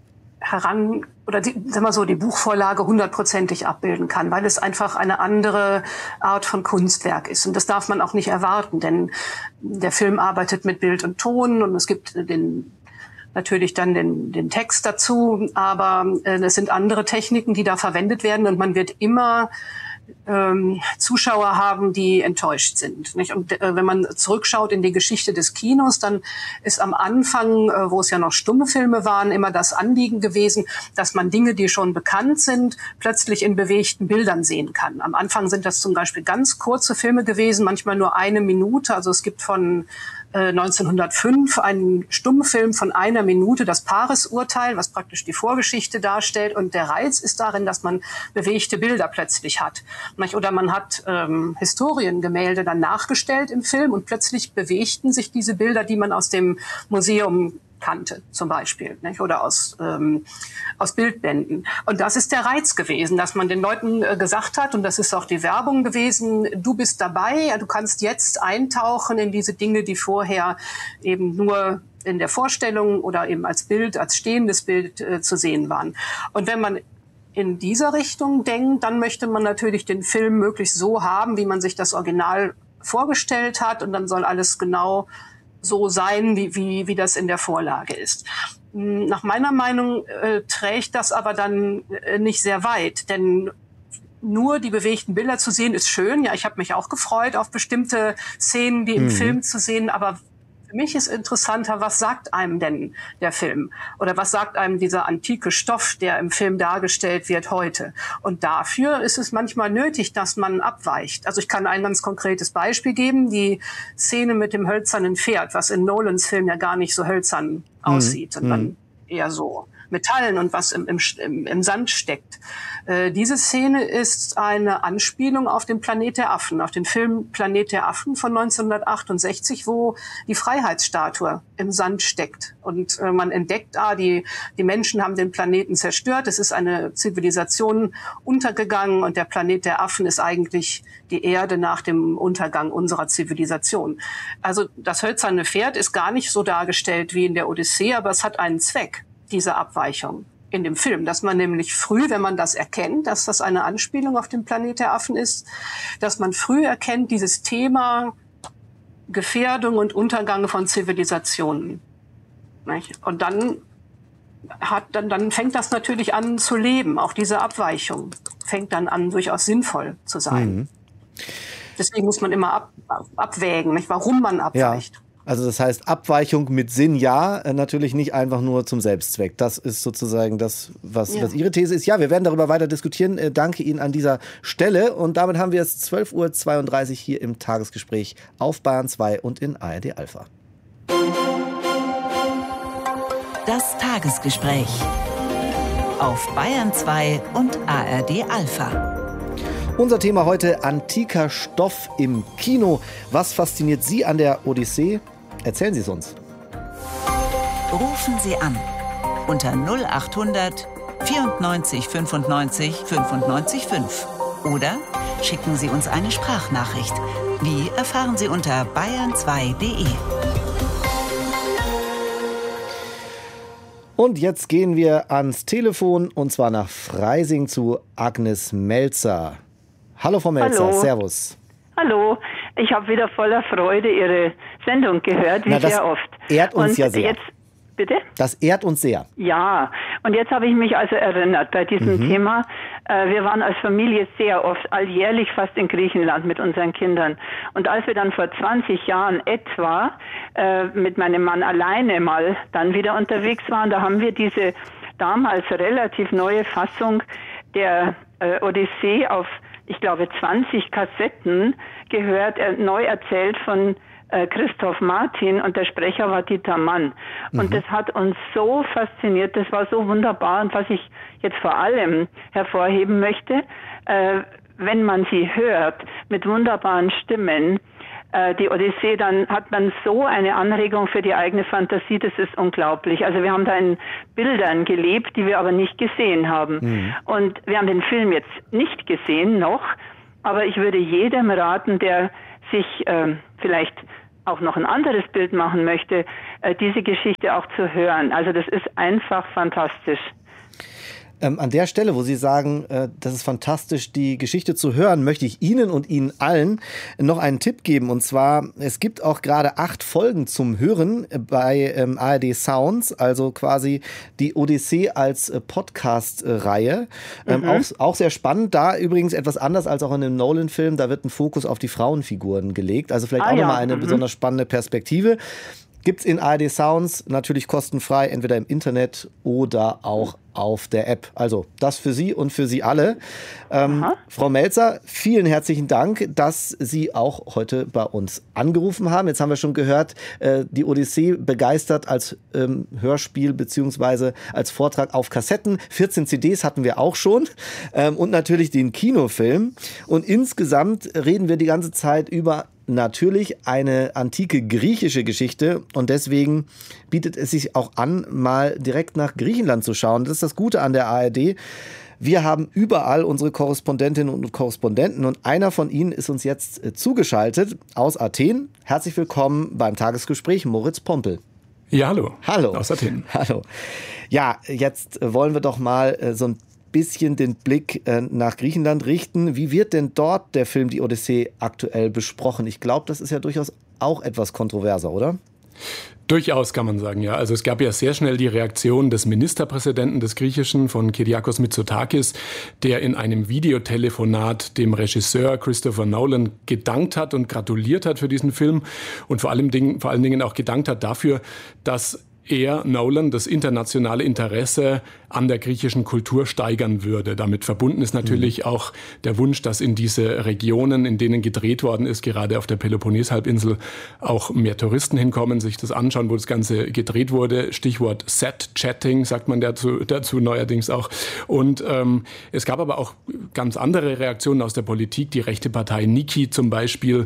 die Buchvorlage 100%ig abbilden kann, weil es einfach eine andere Art von Kunstwerk ist. Und das darf man auch nicht erwarten, denn der Film arbeitet mit Bild und Ton und es gibt natürlich dann den Text dazu, aber es sind andere Techniken, die da verwendet werden und man wird immer Zuschauer haben, die enttäuscht sind. Nicht? Und wenn man zurückschaut in die Geschichte des Kinos, dann ist am Anfang, wo es ja noch stumme Filme waren, immer das Anliegen gewesen, dass man Dinge, die schon bekannt sind, plötzlich in bewegten Bildern sehen kann. Am Anfang sind das zum Beispiel ganz kurze Filme gewesen, manchmal nur 1 Minute. Also es gibt von 1905 einen Stummfilm von 1 Minute, das Paris-Urteil, was praktisch die Vorgeschichte darstellt. Und der Reiz ist darin, dass man bewegte Bilder plötzlich hat. Oder man hat Historiengemälde dann nachgestellt im Film und plötzlich bewegten sich diese Bilder, die man aus dem Museum kannte, zum Beispiel, nicht? Oder aus Bildbänden. Und das ist der Reiz gewesen, dass man den Leuten gesagt hat, und das ist auch die Werbung gewesen, du bist dabei, ja, du kannst jetzt eintauchen in diese Dinge, die vorher eben nur in der Vorstellung oder eben als Bild, als stehendes Bild zu sehen waren. Und wenn man in dieser Richtung denkt, dann möchte man natürlich den Film möglichst so haben, wie man sich das Original vorgestellt hat, und dann soll alles genau so sein, wie das in der Vorlage ist. Nach meiner Meinung trägt das aber dann nicht sehr weit, denn nur die bewegten Bilder zu sehen ist schön. Ja, ich habe mich auch gefreut auf bestimmte Szenen, die im Film zu sehen, aber für mich ist interessanter, was sagt einem denn der Film? Oder was sagt einem dieser antike Stoff, der im Film dargestellt wird heute? Und dafür ist es manchmal nötig, dass man abweicht. Also ich kann ein ganz konkretes Beispiel geben. Die Szene mit dem hölzernen Pferd, was in Nolans Film ja gar nicht so hölzern aussieht, sondern eher so Metallen und was im Sand steckt. Diese Szene ist eine Anspielung auf den Planet der Affen, auf den Film Planet der Affen von 1968, wo die Freiheitsstatue im Sand steckt. Und man entdeckt, die Menschen haben den Planeten zerstört, es ist eine Zivilisation untergegangen und der Planet der Affen ist eigentlich die Erde nach dem Untergang unserer Zivilisation. Also das hölzerne Pferd ist gar nicht so dargestellt wie in der Odyssee, aber es hat einen Zweck, diese Abweichung in dem Film, dass man nämlich früh, wenn man das erkennt, dass das eine Anspielung auf den Planet der Affen ist, dass man früh erkennt, dieses Thema Gefährdung und Untergang von Zivilisationen. Und dann fängt das natürlich an zu leben. Auch diese Abweichung fängt dann an, durchaus sinnvoll zu sein. Deswegen muss man immer abwägen, nicht, warum man abweicht. Ja. Also das heißt, Abweichung mit Sinn, ja, natürlich nicht einfach nur zum Selbstzweck. Das ist sozusagen das, was Ihre These ist. Ja, wir werden darüber weiter diskutieren. Danke Ihnen an dieser Stelle. Und damit haben wir es 12:32 Uhr hier im Tagesgespräch auf Bayern 2 und in ARD Alpha. Das Tagesgespräch auf Bayern 2 und ARD Alpha. Unser Thema heute: antiker Stoff im Kino. Was fasziniert Sie an der Odyssee? Erzählen Sie es uns. Rufen Sie an unter 0800 94 95 95 5 oder schicken Sie uns eine Sprachnachricht. Wie erfahren Sie unter bayern2.de. Und jetzt gehen wir ans Telefon, und zwar nach Freising zu Agnes Melzer. Hallo Frau Melzer, Hallo. Servus. Hallo, ich habe wieder voller Freude Ihre Sendung gehört, wie sehr oft. Ehrt uns ja sehr. Jetzt, bitte? Das ehrt uns sehr. Ja, und jetzt habe ich mich also erinnert bei diesem Thema. Wir waren als Familie sehr oft, alljährlich fast in Griechenland mit unseren Kindern. Und als wir dann vor 20 Jahren etwa mit meinem Mann alleine mal dann wieder unterwegs waren, da haben wir diese damals relativ neue Fassung der Odyssee auf, ich glaube, 20 Kassetten gehört, neu erzählt von Christoph Martin, und der Sprecher war Dieter Mann. Und das hat uns so fasziniert, das war so wunderbar. Und was ich jetzt vor allem hervorheben möchte, wenn man sie hört mit wunderbaren Stimmen, die Odyssee, dann hat man so eine Anregung für die eigene Fantasie, das ist unglaublich. Also wir haben da in Bildern gelebt, die wir aber nicht gesehen haben. Und wir haben den Film jetzt nicht gesehen noch, aber ich würde jedem raten, der sich vielleicht auch noch ein anderes Bild machen möchte, diese Geschichte auch zu hören. Also das ist einfach fantastisch. An der Stelle, wo Sie sagen, das ist fantastisch, die Geschichte zu hören, möchte ich Ihnen und Ihnen allen noch einen Tipp geben. Und zwar, es gibt auch gerade 8 Folgen zum Hören bei ARD Sounds, also quasi die Odyssee als Podcast-Reihe. Auch sehr spannend. Da übrigens etwas anders als auch in dem Nolan-Film. Da wird ein Fokus auf die Frauenfiguren gelegt. Also vielleicht auch nochmal eine besonders spannende Perspektive. Gibt's in ARD Sounds natürlich kostenfrei, entweder im Internet oder auch auf der App. Also das für Sie und für Sie alle. Frau Melzer, vielen herzlichen Dank, dass Sie auch heute bei uns angerufen haben. Jetzt haben wir schon gehört, die Odyssee begeistert als Hörspiel bzw. als Vortrag auf Kassetten. 14 CDs hatten wir auch schon und natürlich den Kinofilm. Und insgesamt reden wir die ganze Zeit über natürlich eine antike griechische Geschichte, und deswegen bietet es sich auch an, mal direkt nach Griechenland zu schauen. Das ist das Gute an der ARD. Wir haben überall unsere Korrespondentinnen und Korrespondenten, und einer von ihnen ist uns jetzt zugeschaltet aus Athen. Herzlich willkommen beim Tagesgespräch, Moritz Pompel. Ja, hallo. Hallo. Aus Athen. Hallo. Ja, jetzt wollen wir doch mal so ein bisschen den Blick nach Griechenland richten. Wie wird denn dort der Film Die Odyssee aktuell besprochen? Ich glaube, das ist ja durchaus auch etwas kontroverser, oder? Durchaus, kann man sagen, ja. Also es gab ja sehr schnell die Reaktion des Ministerpräsidenten des Griechischen, von Kyriakos Mitsotakis, der in einem Videotelefonat dem Regisseur Christopher Nolan gedankt hat und gratuliert hat für diesen Film und vor allen Dingen auch gedankt hat dafür, dass Nolan, das internationale Interesse an der griechischen Kultur steigern würde. Damit verbunden ist natürlich auch der Wunsch, dass in diese Regionen, in denen gedreht worden ist, gerade auf der Peloponnes-Halbinsel, auch mehr Touristen hinkommen, sich das anschauen, wo das Ganze gedreht wurde. Stichwort Set-Chatting, sagt man dazu neuerdings auch. Und es gab aber auch ganz andere Reaktionen aus der Politik. Die rechte Partei Niki zum Beispiel.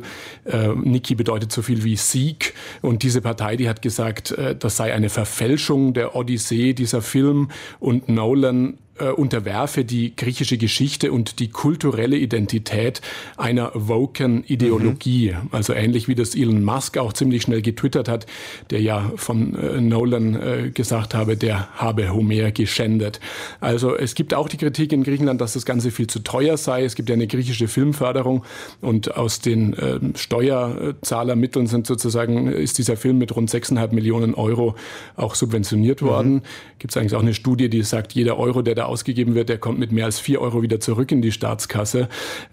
Niki bedeutet so viel wie Sieg. Und diese Partei, die hat gesagt, das sei eine Verfälschung der Odyssee, dieser Film, und Nolan unterwerfe die griechische Geschichte und die kulturelle Identität einer woken Ideologie. Also ähnlich wie das Elon Musk auch ziemlich schnell getwittert hat, der ja von Nolan gesagt habe, der habe Homer geschändet. Also es gibt auch die Kritik in Griechenland, dass das Ganze viel zu teuer sei. Es gibt ja eine griechische Filmförderung, und aus den Steuerzahlermitteln ist dieser Film mit rund 6,5 Millionen Euro auch subventioniert worden. Gibt es eigentlich auch eine Studie, die sagt, jeder Euro, der da ausgegeben wird, der kommt mit mehr als 4 Euro wieder zurück in die Staatskasse.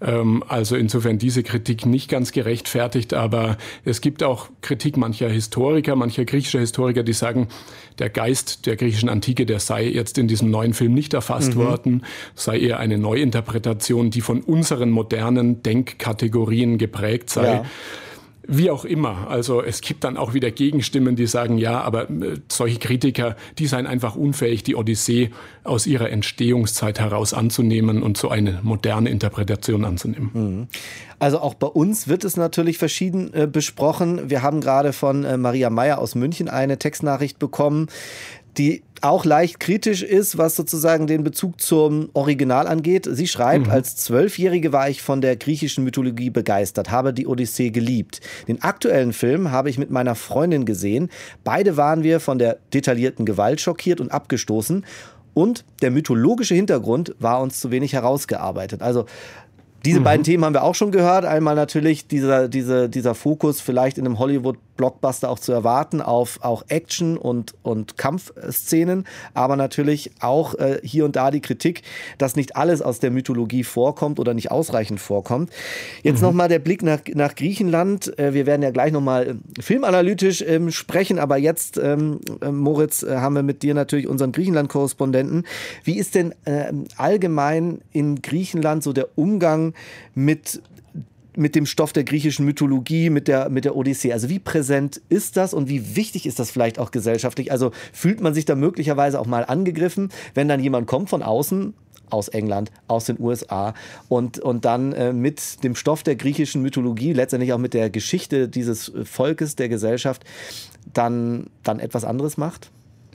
Also insofern diese Kritik nicht ganz gerechtfertigt, aber es gibt auch Kritik mancher griechischer Historiker, die sagen, der Geist der griechischen Antike, der sei jetzt in diesem neuen Film nicht erfasst worden, sei eher eine Neuinterpretation, die von unseren modernen Denkkategorien geprägt sei. Ja. Wie auch immer. Also es gibt dann auch wieder Gegenstimmen, die sagen, ja, aber solche Kritiker, die seien einfach unfähig, die Odyssee aus ihrer Entstehungszeit heraus anzunehmen und so eine moderne Interpretation anzunehmen. Also auch bei uns wird es natürlich verschieden besprochen. Wir haben gerade von Maria Meyer aus München eine Textnachricht bekommen, die auch leicht kritisch ist, was sozusagen den Bezug zum Original angeht. Sie schreibt, als 12-Jährige war ich von der griechischen Mythologie begeistert, habe die Odyssee geliebt. Den aktuellen Film habe ich mit meiner Freundin gesehen. Beide waren wir von der detaillierten Gewalt schockiert und abgestoßen. Und der mythologische Hintergrund war uns zu wenig herausgearbeitet. Also diese beiden Themen haben wir auch schon gehört. Einmal natürlich dieser Fokus vielleicht in einem Hollywood-Blockbuster auch zu erwarten auf auch Action und Kampfszenen, aber natürlich auch hier und da die Kritik, dass nicht alles aus der Mythologie vorkommt oder nicht ausreichend vorkommt. Jetzt nochmal der Blick nach Griechenland. Wir werden ja gleich nochmal filmanalytisch sprechen, aber jetzt, Moritz, haben wir mit dir natürlich unseren Griechenland-Korrespondenten. Wie ist denn allgemein in Griechenland so der Umgang mit dem Stoff der griechischen Mythologie, mit der Odyssee? Also wie präsent ist das und wie wichtig ist das vielleicht auch gesellschaftlich? Also fühlt man sich da möglicherweise auch mal angegriffen, wenn dann jemand kommt von außen, aus England, aus den USA und dann mit dem Stoff der griechischen Mythologie, letztendlich auch mit der Geschichte dieses Volkes, der Gesellschaft, dann etwas anderes macht?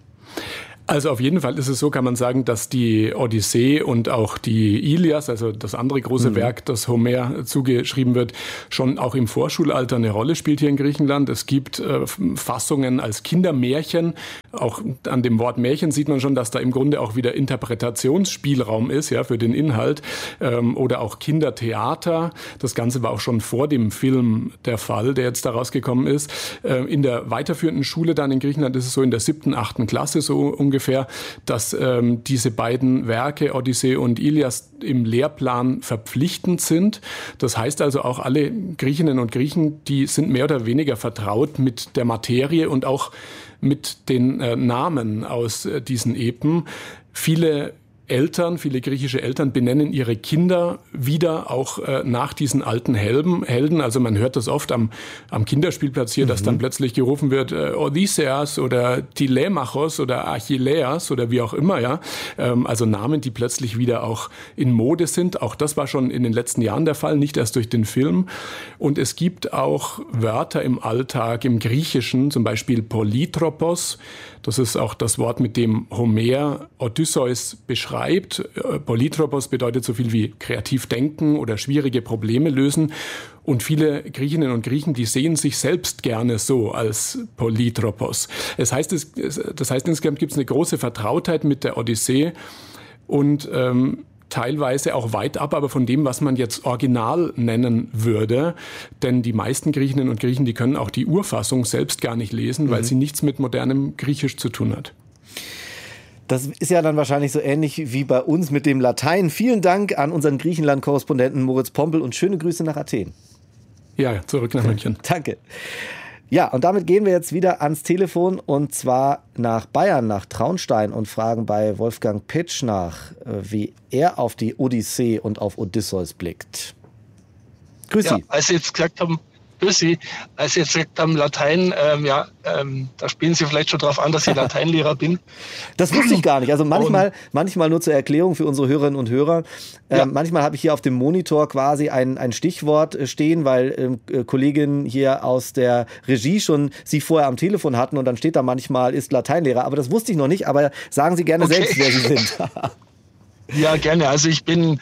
Also auf jeden Fall ist es so, kann man sagen, dass die Odyssee und auch die Ilias, also das andere große Werk, das Homer zugeschrieben wird, schon auch im Vorschulalter eine Rolle spielt hier in Griechenland. Es gibt Fassungen als Kindermärchen. Auch an dem Wort Märchen sieht man schon, dass da im Grunde auch wieder Interpretationsspielraum ist, ja, für den Inhalt. Oder auch Kindertheater. Das Ganze war auch schon vor dem Film der Fall, der jetzt da rausgekommen ist. In der weiterführenden Schule dann in Griechenland ist es so in der 7., 8. Klasse so ungefähr, dass diese beiden Werke, Odyssee und Ilias, im Lehrplan verpflichtend sind. Das heißt also auch alle Griechinnen und Griechen, die sind mehr oder weniger vertraut mit der Materie und auch mit den Namen aus diesen Epen. Viele griechische Eltern benennen ihre Kinder wieder auch nach diesen alten Helden. Also man hört das oft am Kinderspielplatz hier, dass dann plötzlich gerufen wird Odysseus oder Telemachos oder Achilleas oder wie auch immer. Ja, also Namen, die plötzlich wieder auch in Mode sind. Auch das war schon in den letzten Jahren der Fall, nicht erst durch den Film. Und es gibt auch Wörter im Alltag, im Griechischen, zum Beispiel Polytropos. Das ist auch das Wort, mit dem Homer Odysseus beschreibt. Polytropos bedeutet so viel wie kreativ denken oder schwierige Probleme lösen. Und viele Griechinnen und Griechen, die sehen sich selbst gerne so als Polytropos. Das heißt, insgesamt gibt es eine große Vertrautheit mit der Odyssee und teilweise auch weit ab, aber von dem, was man jetzt Original nennen würde. Denn die meisten Griechinnen und Griechen, die können auch die Urfassung selbst gar nicht lesen, weil sie nichts mit modernem Griechisch zu tun hat. Das ist ja dann wahrscheinlich so ähnlich wie bei uns mit dem Latein. Vielen Dank an unseren Griechenland-Korrespondenten Moritz Pompel und schöne Grüße nach Athen. Ja, zurück nach München. Danke. Ja, und damit gehen wir jetzt wieder ans Telefon und zwar nach Bayern, nach Traunstein und fragen bei Wolfgang Pitsch nach, wie er auf die Odyssee und auf Odysseus blickt. Grüß Sie. Als Sie jetzt gesagt haben, Latein, da spielen Sie vielleicht schon darauf an, dass ich Lateinlehrer bin. Das wusste ich gar nicht. Also manchmal nur zur Erklärung für unsere Hörerinnen und Hörer. Manchmal habe ich hier auf dem Monitor quasi ein Stichwort stehen, weil Kolleginnen hier aus der Regie schon Sie vorher am Telefon hatten und dann steht da manchmal, ist Lateinlehrer. Aber das wusste ich noch nicht. Aber sagen Sie gerne selbst, wer Sie sind. Ja, gerne. Also ich bin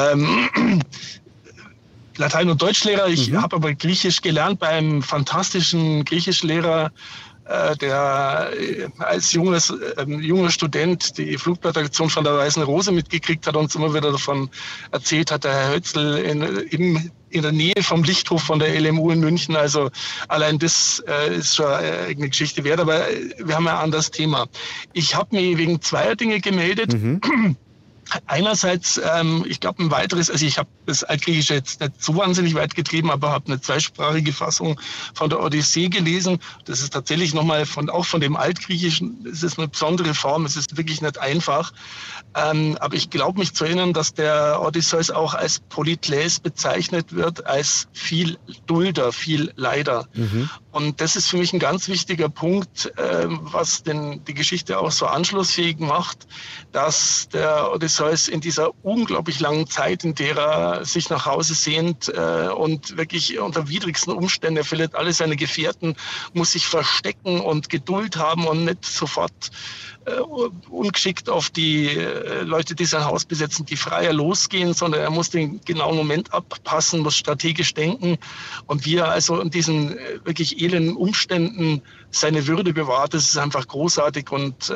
Latein- und Deutschlehrer. Ich habe aber Griechisch gelernt bei einem fantastischen Griechischlehrer, der als junger Student die Flugblattaktion von der Weißen Rose mitgekriegt hat und uns immer wieder davon erzählt hat, der Herr Hötzl in der Nähe vom Lichthof von der LMU in München. Also allein das ist schon eine Geschichte wert, aber wir haben ja ein anderes Thema. Ich habe mich wegen zweier Dinge gemeldet. Einerseits, ich glaube, ein weiteres, also ich habe das Altgriechische jetzt nicht so wahnsinnig weit getrieben, aber habe eine zweisprachige Fassung von der Odyssee gelesen. Das ist tatsächlich nochmal auch von dem Altgriechischen, es ist eine besondere Form, es ist wirklich nicht einfach. Aber ich glaube mich zu erinnern, dass der Odysseus auch als Polykles bezeichnet wird, als viel Dulder, viel Leider. Und das ist für mich ein ganz wichtiger Punkt, was die Geschichte auch so anschlussfähig macht, dass der Odysseus in dieser unglaublich langen Zeit, in der er sich nach Hause sehnt und wirklich unter widrigsten Umständen, er verliert alle seine Gefährten, muss sich verstecken und Geduld haben und nicht sofort ungeschickt auf die Leute, die sein Haus besetzen, die Freier losgehen, sondern er muss den genauen Moment abpassen, muss strategisch denken. Und wie er also in diesen wirklich elenden Umständen seine Würde bewahrt, das ist einfach großartig. Und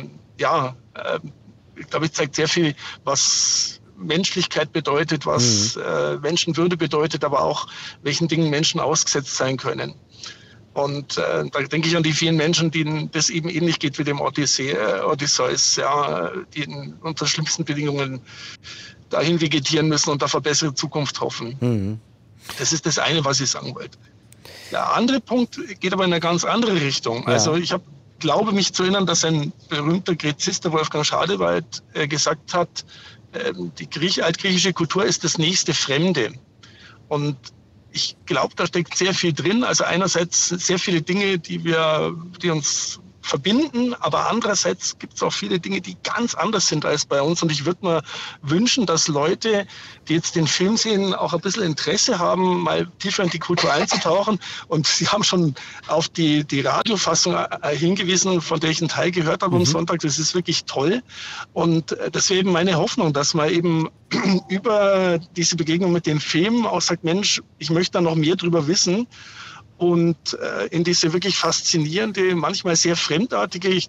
ich glaube, es zeigt sehr viel, was Menschlichkeit bedeutet, was Menschenwürde bedeutet, aber auch welchen Dingen Menschen ausgesetzt sein können. Und da denke ich an die vielen Menschen, denen das eben ähnlich geht wie dem Odysseus, ja, die unter schlimmsten Bedingungen dahin vegetieren müssen und auf eine bessere Zukunft hoffen. Das ist das eine, was ich sagen wollte. Der andere Punkt geht aber in eine ganz andere Richtung. Ja. Also ich glaube mich zu erinnern, dass ein berühmter Gräzist, der Wolfgang Schadewald, gesagt hat, die altgriechische Kultur ist das nächste Fremde. Und ich glaube, da steckt sehr viel drin. Also einerseits sehr viele Dinge, die uns verbinden, aber andererseits gibt es auch viele Dinge, die ganz anders sind als bei uns. Und ich würde mir wünschen, dass Leute, die jetzt den Film sehen, auch ein bisschen Interesse haben, mal tiefer in die Kultur einzutauchen. Und Sie haben schon auf die Radiofassung hingewiesen, von der ich einen Teil gehört habe am Sonntag. Das ist wirklich toll. Und das wäre eben meine Hoffnung, dass man eben über diese Begegnung mit dem Film auch sagt, Mensch, ich möchte da noch mehr drüber wissen. Und in diese wirklich faszinierende, manchmal sehr fremdartige, ich